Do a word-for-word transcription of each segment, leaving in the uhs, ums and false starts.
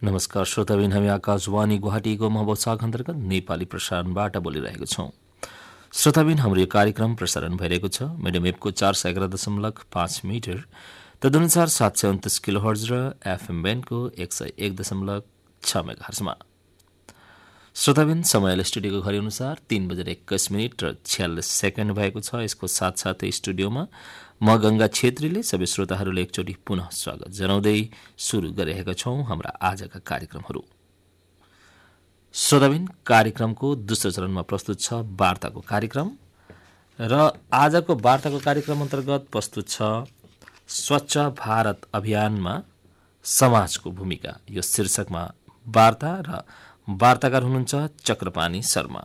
नमस्कार श्रोताबिन, हामी आकाशवाणी गुवाहाटीको महोत्सव अन्तर्गत नेपाली प्रसारणबाट बोलिरहेको छौँ। श्रोताबिन, हाम्रो यो कार्यक्रम प्रसारण भइरहेको छ मिडियम वेभको चार सय एघार दशमलव पाँच मिटर तदनुसार सात सय उन्तिस किलो हर्ज र एफएम ब्यान्डको एक सय एक दशमलव छ मेगाहर्जमा। श्रोताबिन, समय स्टुडियोको घडी अनुसार तीन बजेर एक्काइस मिनट र छ्यालिस सेकेन्ड भएको छ। यसको साथसाथै स्टुडियोमा म गंगा छेत्रीले सबै श्रोताहरूले एकचोटि पुनः स्वागत जनाउँदै सुरु गरिरहेका छौं हाम्रा आजका कार्यक्रमहरू। श्रोताबिन, कार्यक्रमको दोस्रो चरणमा प्रस्तुत छ वार्ताको कार्यक्रम र आजको वार्ताको कार्यक्रम अन्तर्गत प्रस्तुत छ स्वच्छ भारत अभियानमा समाजको भूमिका। यो शीर्षकमा वार्ता र वार्ताकार हुनुहुन्छ चक्रपानी शर्मा।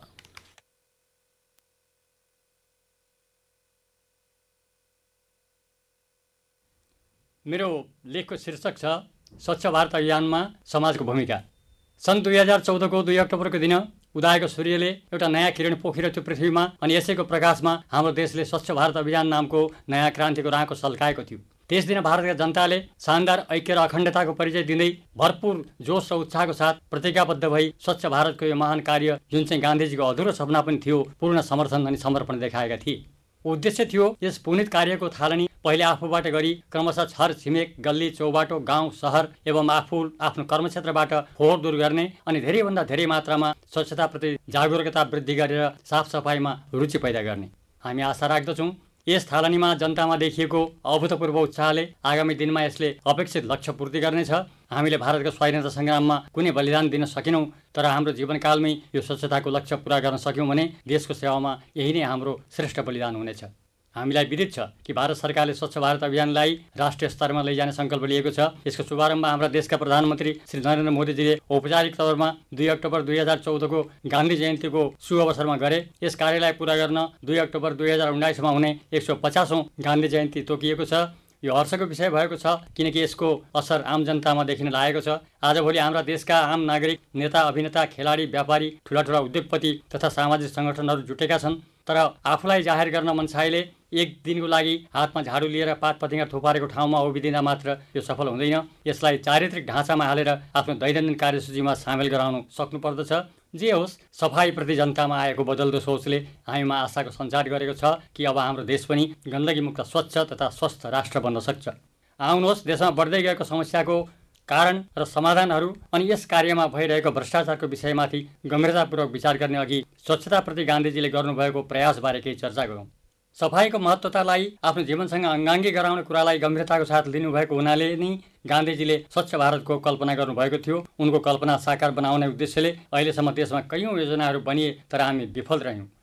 मेरो लेखको शीर्षक छ स्वच्छ भारत अभियानमा समाजको भूमिका। सन् दुई हजार चौधको दुई अक्टोबरको दिन उदाएको सूर्यले एउटा नयाँ किरण पोखेर त्यो पृथ्वीमा, अनि यसैको प्रकाशमा हाम्रो देशले स्वच्छ भारत अभियान नामको नयाँ क्रान्तिको राँको सल्काएको थियो। त्यस दिन भारतका जनताले शानदार ऐक्य र अखण्डताको परिचय दिँदै भरपूर जोश र उत्साहको साथ प्रतिज्ञाबद्ध भई स्वच्छ भारतको यो महान कार्य, जुन चाहिँ गान्धीजीको अधुरो सपना पनि थियो, पूर्ण समर्थन अनि समर्पण देखाएका थिए। उद्देश्य थियो यस पुनित कार्यको थालनी पहिले आफूबाट गरी क्रमशः छर छिमेक, गल्ली चौबाटो, गाउँ सहर एवं आफू आफ्नो कर्मक्षेत्रबाट फोहोर दूर गर्ने अनि धेरैभन्दा धेरै मात्रामा स्वच्छताप्रति जागरुकता वृद्धि गरेर साफसफाइमा रुचि पैदा गर्ने। हामी आशा राख्दछौँ यस थालनीमा जनतामा देखिएको अभूतपूर्व उत्साहले आगामी दिनमा यसले अपेक्षित लक्ष्य पूर्ति गर्नेछ। हामीले भारतको स्वाधीनता सङ्ग्राममा कुनै बलिदान दिन सकेनौँ, तर हाम्रो जीवनकालमै यो स्वच्छताको लक्ष्य पूरा गर्न सक्यौँ भने देशको सेवामा यही नै हाम्रो श्रेष्ठ बलिदान हुनेछ। हामीलाई विदित छ कि भारत सरकारले स्वच्छ भारत अभियानलाई राष्ट्रिय स्तरमा लैजाने सङ्कल्प लिएको छ। यसको शुभारम्भ हाम्रा देशका प्रधानमन्त्री श्री नरेन्द्र मोदीजीले औपचारिक तौरमा दुई अक्टोबर दुई हजार चौधको गान्धी जयन्तीको शुभ अवसरमा गरे। यस कार्यलाई पूरा गर्न दुई अक्टोबर दुई हजार उन्नाइसमा हुने एक सौ पचासौँ गान्धी जयन्ती तोकिएको छ। यो हर्षको विषय भएको छ किनकि यसको असर आम जनतामा देखिन लागेको छ। आजभोलि हाम्रा देशका आम नागरिक, नेता, अभिनेता, खेलाडी, व्यापारी, ठुला ठुला उद्योगपति तथा सामाजिक सङ्गठनहरू जुटेका छन्, तर आफूलाई जाहेर गर्न मनसायले एक दिनको लागि हातमा झाडु लिएर पात पतिङ्गा थुपारेको ठाउँमा उभिदिँदा मात्र यो सफल हुँदैन। यसलाई चारित्रिक ढाँचामा हालेर आफ्नो दैनन्दिन कार्यसूचीमा सामेल गराउनु सक्नुपर्दछ। जे होस्, सफाइप्रति जनतामा आएको बदल्दो सोचले हामीमा आशाको सञ्चार गरेको छ कि अब हाम्रो देश पनि गन्दगी मुक्त, स्वच्छ तथा स्वस्थ राष्ट्र बन्न सक्छ। आउनुहोस्, देशमा बढ्दै गएको समस्याको कारण र समाधानहरू अनि यस कार्यमा भइरहेको भ्रष्टाचारको विषयमाथि गम्भीरतापूर्वक विचार गर्ने अघि स्वच्छताप्रति गान्धीजीले गर्नुभएको प्रयासबारे केही चर्चा गरौँ। सफाइको महत्त्वतालाई आफ्नो जीवनसँग अङ्गाङ्गी गराउने कुरालाई गम्भीरताको साथ लिनुभएको हुनाले नै गान्धीजीले स्वच्छ भारतको कल्पना गर्नुभएको थियो। उनको कल्पना साकार बनाउने उद्देश्यले अहिलेसम्म देशमा कैयौँ योजनाहरू बनिए, तर हामी विफल रह्यौँ।